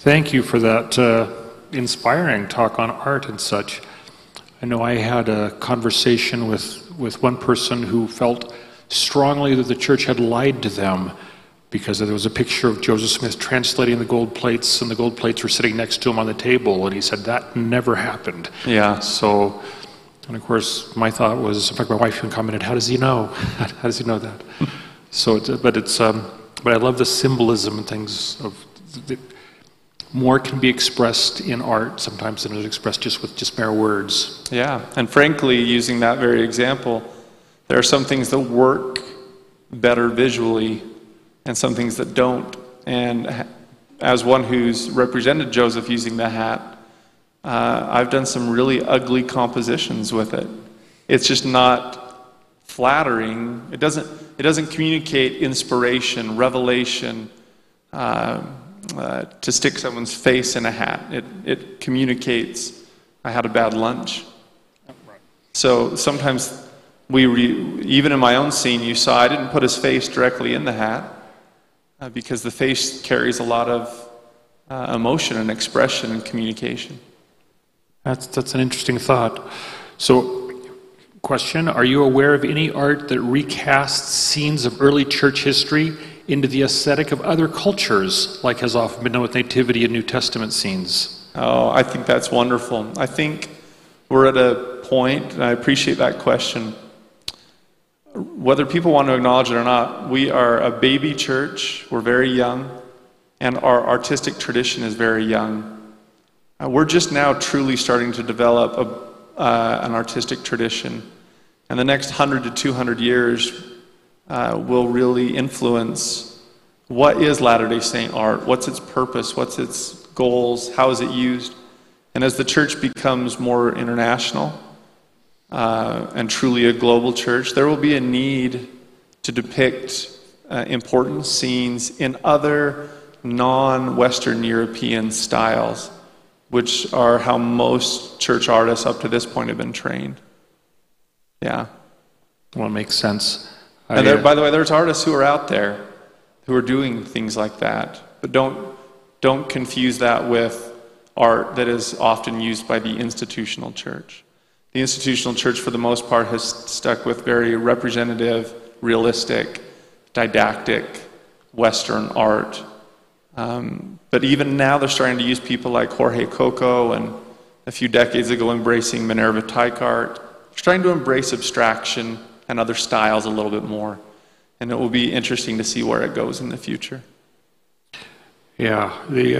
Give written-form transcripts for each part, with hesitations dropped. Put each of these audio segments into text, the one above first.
Thank you for that inspiring talk on art and such. I know I had a conversation with one person who felt strongly that the church had lied to them because there was a picture of Joseph Smith translating the gold plates, and the gold plates were sitting next to him on the table, and he said that never happened. Yeah. So, and of course, my thought was, in fact, my wife even commented, "How does he know? How does he know that?" So, but I love the symbolism and things of more can be expressed in art sometimes than is expressed just with just mere words. Yeah, and frankly, using that very example, there are some things that work better visually and some things that don't. And as one who's represented Joseph using the hat, I've done some really ugly compositions with it. It's just not flattering. It doesn't communicate inspiration, revelation, to stick someone's face in a hat. It communicates, I had a bad lunch. So sometimes even in my own scene, you saw I didn't put his face directly in the hat because the face carries a lot of emotion and expression and communication. That's an interesting thought. So, question, are you aware of any art that recasts scenes of early church history into the aesthetic of other cultures, like has often been done with Nativity and New Testament scenes? Oh, I think that's wonderful. I think we're at a point, and I appreciate that question. Whether people want to acknowledge it or not, we are a baby church. We're very young, and our artistic tradition is very young. We're just now truly starting to develop an artistic tradition. And the next 100 to 200 years will really influence what is Latter-day Saint art, what's its purpose, what's its goals, how is it used. And as the church becomes more international and truly a global church, there will be a need to depict important scenes in other non-Western European styles, which are how most church artists up to this point have been trained. Yeah. Well, it makes sense. And by the way, there's artists who are out there who are doing things like that. But don't confuse that with art that is often used by the institutional church. The institutional church, for the most part, has stuck with very representative, realistic, didactic Western art. But even now they're starting to use people like Jorge Coco, and a few decades ago embracing Minerva Tyke art. They're trying to embrace abstraction and other styles a little bit more. And it will be interesting to see where it goes in the future. Yeah,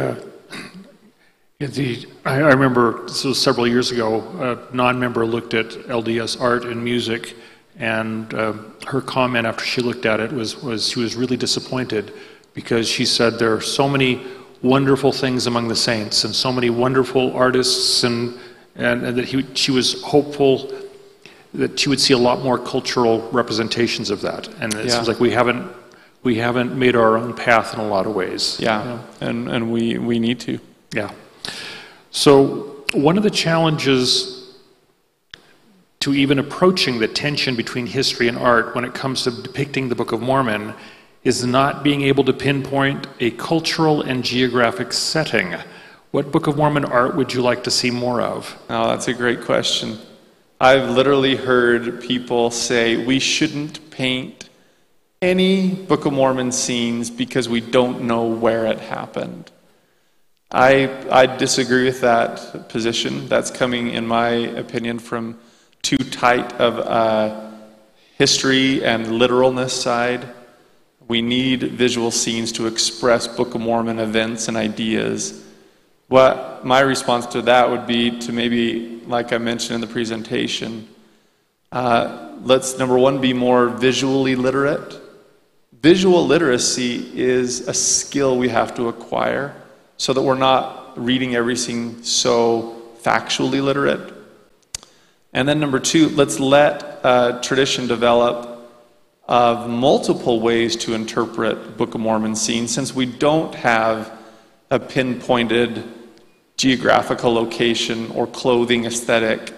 I remember, this was several years ago, a non-member looked at LDS art and music, and her comment after she looked at it was she was really disappointed because she said there are so many wonderful things among the saints and so many wonderful artists, and that she was hopeful that she would see a lot more cultural representations of that. And it seems like we haven't made our own path in a lot of ways. Yeah. And we need to. Yeah. So one of the challenges to even approaching the tension between history and art when it comes to depicting the Book of Mormon is not being able to pinpoint a cultural and geographic setting. What Book of Mormon art would you like to see more of? Oh, that's a great question. I've literally heard people say we shouldn't paint any Book of Mormon scenes because we don't know where it happened. I disagree with that position. That's coming, in my opinion, from too tight of a history and literalness side. We need visual scenes to express Book of Mormon events and ideas. What my response to that would be to maybe, like I mentioned in the presentation, let's, number one, be more visually literate. Visual literacy is a skill we have to acquire so that we're not reading everything so factually literate. And then number two, let's let a tradition develop of multiple ways to interpret Book of Mormon scenes, since we don't have a pinpointed geographical location or clothing aesthetic.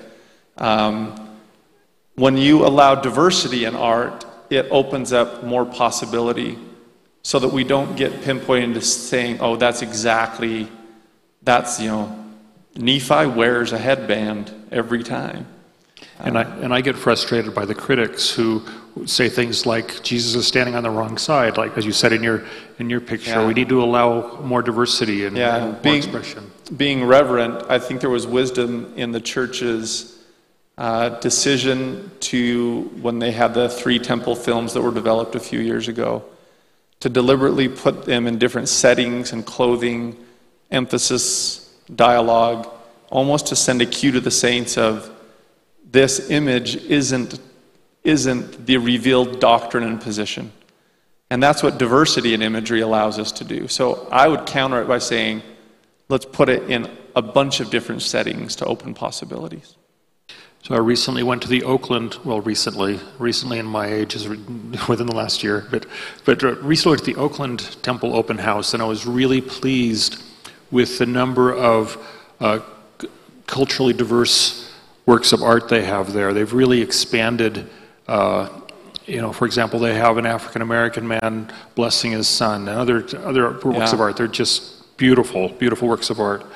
When you allow diversity in art, it opens up more possibility so that we don't get pinpointed into saying, oh, that's exactly that's, Nephi wears a headband every time. And I get frustrated by the critics who say things like Jesus is standing on the wrong side, like as you said in your picture. Yeah. We need to allow more diversity and more expression. Being reverent, I think there was wisdom in the church's decision to, when they had the 3 temple films that were developed a few years ago, to deliberately put them in different settings and clothing, emphasis, dialogue, almost to send a cue to the saints of, this image isn't the revealed doctrine and position. And that's what diversity in imagery allows us to do. So I would counter it by saying, let's put it in a bunch of different settings to open possibilities. So I recently went to the Oakland, recently in my age is within the last year, but recently went to the Oakland Temple Open House, and I was really pleased with the number of culturally diverse works of art they have there. They've really expanded. For example, they have an African American man blessing his son, and other works of art. They're just beautiful, beautiful works of art.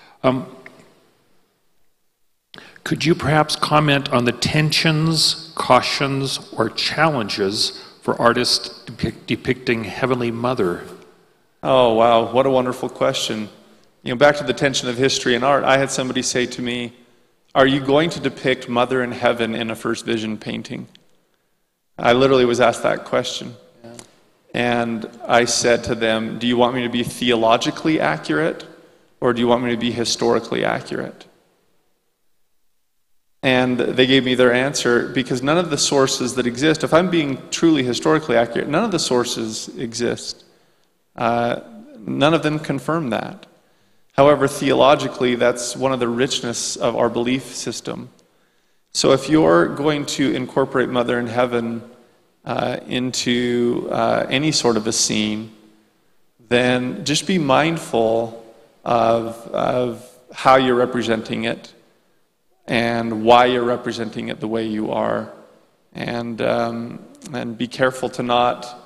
Could you perhaps comment on the tensions, cautions, or challenges for artists depicting Heavenly Mother? Oh, wow, what a wonderful question. Back to the tension of history and art, I had somebody say to me, are you going to depict Mother in heaven in a First Vision painting? I literally was asked that question. Yeah. And I said to them, do you want me to be theologically accurate, or do you want me to be historically accurate? And they gave me their answer, because none of the sources that exist, if I'm being truly historically accurate, none of the sources exist. None of them confirm that. However, theologically, that's one of the richness of our belief system. So if you're going to incorporate Mother in Heaven into any sort of a scene, then just be mindful of how you're representing it and why you're representing it the way you are. And be careful to not,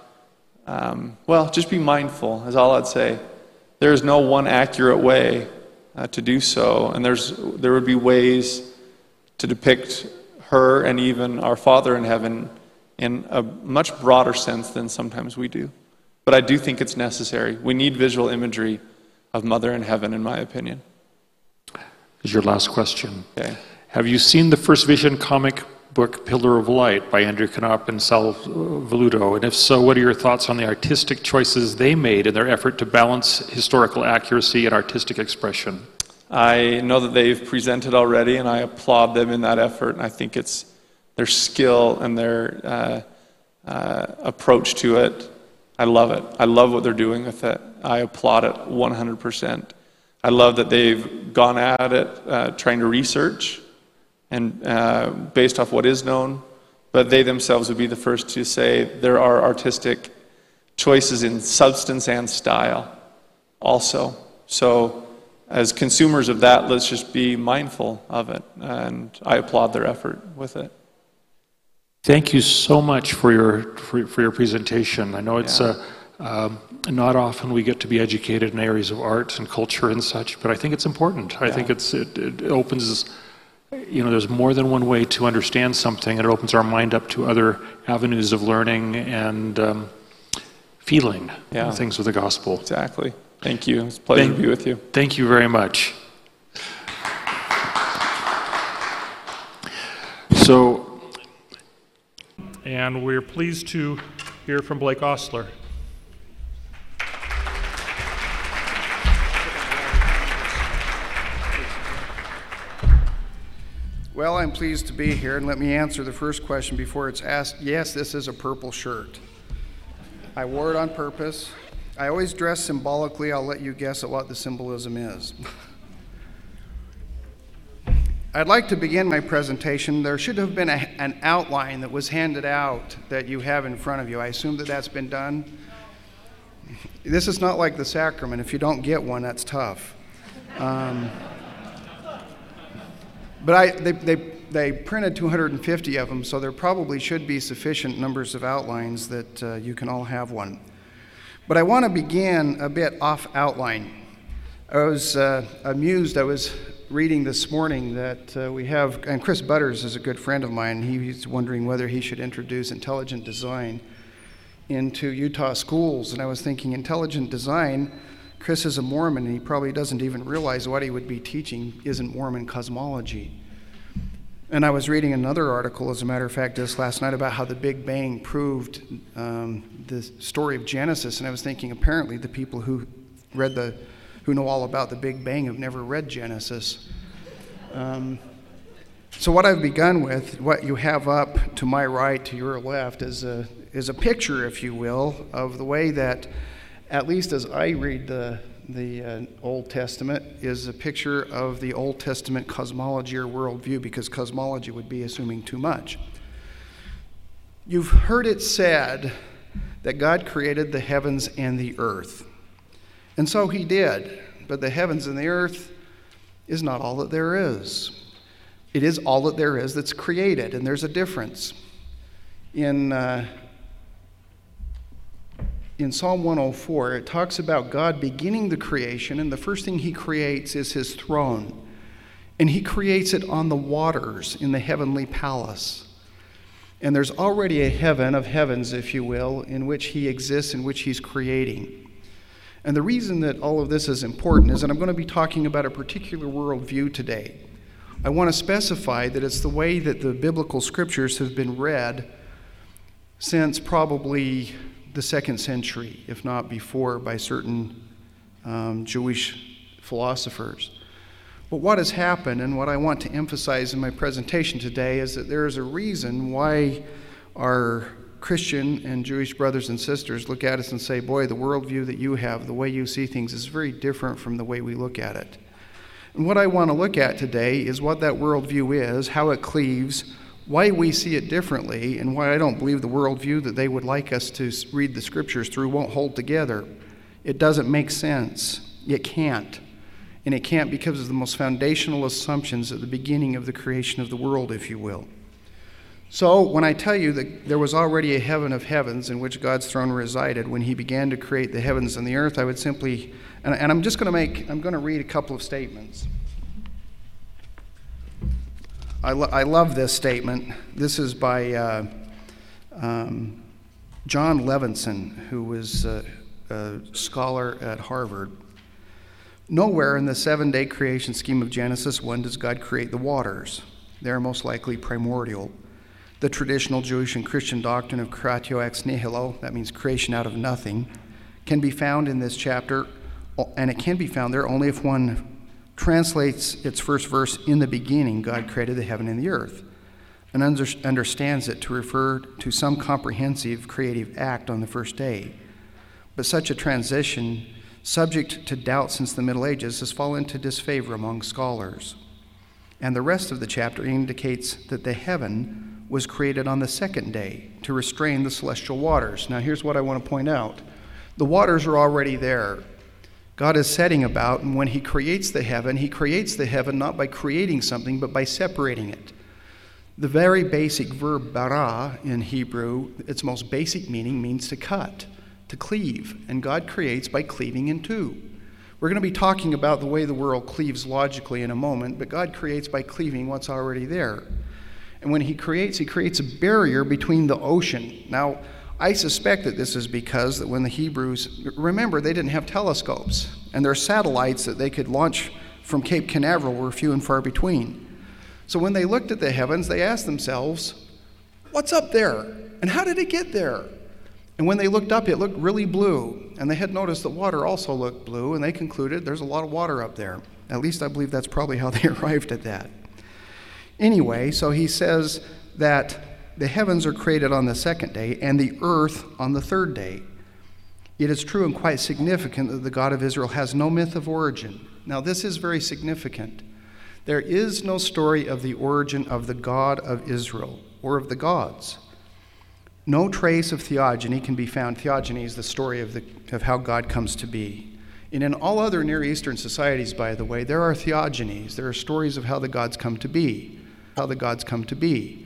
just be mindful, is all I'd say. There is no one accurate way to do so, and there would be ways to depict her and even our Father in heaven in a much broader sense than sometimes we do. But I do think it's necessary. We need visual imagery of Mother in heaven, in my opinion. This is your last question. Okay. Have you seen the First Vision comic book Pillar of Light by Andrew Knopp and Sal Velluto? And if so, what are your thoughts on the artistic choices they made in their effort to balance historical accuracy and artistic expression? I know that they've presented already, and I applaud them in that effort. And I think it's their skill and their approach to it. I love it. I love what they're doing with it. I applaud it 100%. I love that they've gone at it trying to research and based off what is known, but they themselves would be the first to say there are artistic choices in substance and style also. So as consumers of that, let's just be mindful of it, and I applaud their effort with it. Thank you so much for your presentation. I know it's not often we get to be educated in areas of art and culture and such, but I think it's important. I think it opens, there's more than one way to understand something, and it opens our mind up to other avenues of learning and feeling things with the gospel. Exactly. Thank you. It's a pleasure to be with you. Thank you very much. And we're pleased to hear from Blake Ostler. Well, I'm pleased to be here, and let me answer the first question before it's asked. Yes, this is a purple shirt. I wore it on purpose. I always dress symbolically. I'll let you guess at what the symbolism is. I'd like to begin my presentation. There should have been an outline that was handed out that you have in front of you. I assume that that's been done. This is not like the sacrament. If you don't get one, that's tough. But they printed 250 of them, so there probably should be sufficient numbers of outlines that you can all have one. But I want to begin a bit off outline. I was amused. I was reading this morning that we have, and Chris Butters is a good friend of mine. He's wondering whether he should introduce intelligent design into Utah schools. And I was thinking, intelligent design, Chris is a Mormon, and he probably doesn't even realize what he would be teaching isn't Mormon cosmology. And I was reading another article, as a matter of fact, just last night about how the Big Bang proved the story of Genesis. And I was thinking, apparently the people who know all about the Big Bang have never read Genesis. So what I've begun with, what you have up to my right, to your left, is a picture, if you will, of the way that, at least as I read the Old Testament, is a picture of the Old Testament cosmology or worldview, because cosmology would be assuming too much. You've heard it said that God created the heavens and the earth. And so he did, but the heavens and the earth is not all that there is. It is all that there is that's created, and there's a difference. In Psalm 104, it talks about God beginning the creation, and the first thing he creates is his throne. And he creates it on the waters in the heavenly palace. And there's already a heaven of heavens, if you will, in which he exists, in which he's creating. And the reason that all of this is important is that I'm going to be talking about a particular worldview today. I want to specify that it's the way that the biblical scriptures have been read since probably the 2nd century, if not before, by certain Jewish philosophers. But what has happened, and what I want to emphasize in my presentation today, is that there is a reason why our Christian and Jewish brothers and sisters look at us and say, boy, the worldview that you have, the way you see things, is very different from the way we look at it. And what I want to look at today is what that worldview is, how it cleaves, why we see it differently, and why I don't believe the worldview that they would like us to read the scriptures through won't hold together. It doesn't make sense. It can't. And it can't because of the most foundational assumptions at the beginning of the creation of the world, if you will. So when I tell you that there was already a heaven of heavens in which God's throne resided when he began to create the heavens and the earth, I would simply, and I'm going to read a couple of statements. I love this statement. This is by John Levinson, who was a scholar at Harvard. Nowhere in the 7-day creation scheme of Genesis 1 does God create the waters. They are most likely primordial. The traditional Jewish and Christian doctrine of creatio ex nihilo, that means creation out of nothing, can be found in this chapter, and it can be found there only if one translates its first verse, in the beginning God created the heaven and the earth, and understands it to refer to some comprehensive creative act on the first day. But such a transition, subject to doubt since the Middle Ages, has fallen into disfavor among scholars. And the rest of the chapter indicates that the heaven was created on the 2nd day to restrain the celestial waters. Now here's what I want to point out. The waters are already there. God is setting about, and when he creates the heaven not by creating something, but by separating it. The very basic verb bara in Hebrew, its most basic meaning means to cut, to cleave, and God creates by cleaving in two. We're going to be talking about the way the world cleaves logically in a moment, but God creates by cleaving what's already there. And when he creates a barrier between the ocean. Now, I suspect that this is because that when the Hebrews, remember, they didn't have telescopes, and their satellites that they could launch from Cape Canaveral were few and far between. So when they looked at the heavens, they asked themselves, what's up there? And how did it get there? And when they looked up, it looked really blue. And they had noticed that water also looked blue, and they concluded there's a lot of water up there. At least I believe that's probably how they arrived at that. Anyway, so he says that the heavens are created on the 2nd day and the earth on the 3rd day. It is true and quite significant that the God of Israel has no myth of origin. Now, this is very significant. There is no story of the origin of the God of Israel or of the gods. No trace of theogony can be found. Theogony is the story of how God comes to be. And in all other Near Eastern societies, by the way, there are theogonies. There are stories of how the gods come to be.